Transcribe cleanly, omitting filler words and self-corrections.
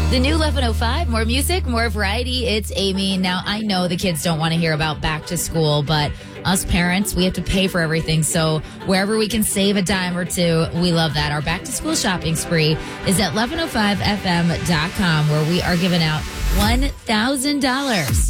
The new 11:05, more music, more variety. It's Amy. Now, I know the kids don't want to hear about back to school, but us parents, we have to pay for everything. So wherever we can save a dime or two, we love that. Our back to school shopping spree is at 1105fm.com, where we are giving out $1,000